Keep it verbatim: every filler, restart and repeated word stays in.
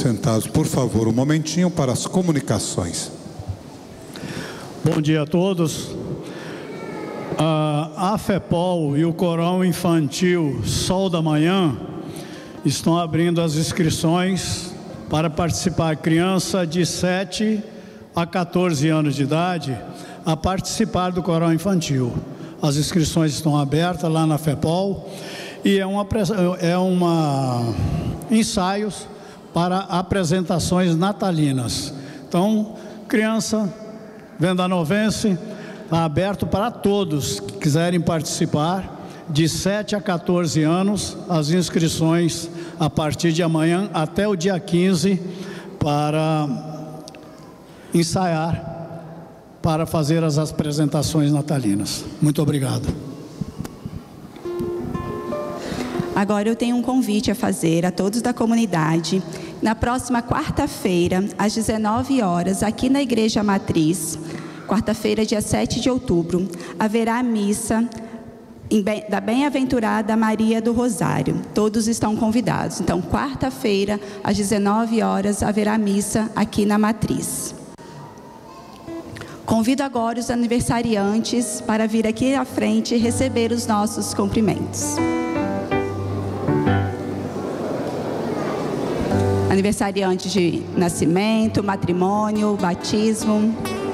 sentados, por favor, um momentinho para as comunicações. Bom dia a todos. A AFEPOL e o Coral Infantil Sol da Manhã estão abrindo as inscrições para participar, criança de sete a quatorze anos de idade, a participar do Coral Infantil. As inscrições estão abertas lá na AFEPOL e é uma, é uma ensaios para apresentações natalinas. Então, criança vendanovense, está aberto para todos que quiserem participar, de sete a quatorze anos, as inscrições a partir de amanhã até o dia quinze, para ensaiar, para fazer as apresentações natalinas. Muito obrigado. Agora eu tenho um convite a fazer a todos da comunidade. Na próxima quarta-feira, às dezenove horas, aqui na Igreja Matriz, quarta-feira, dia sete de outubro, haverá a missa da Bem-aventurada Maria do Rosário. Todos estão convidados. Então, quarta-feira, às dezenove horas, haverá missa aqui na Matriz. Convido agora os aniversariantes para vir aqui à frente e receber os nossos cumprimentos. Aniversariantes de nascimento, matrimônio, batismo.